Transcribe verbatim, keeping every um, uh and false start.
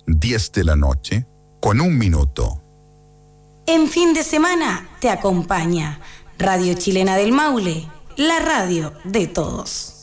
diez de la noche, con un minuto. En fin de semana te acompaña Radio Chilena del Maule, la radio de todos.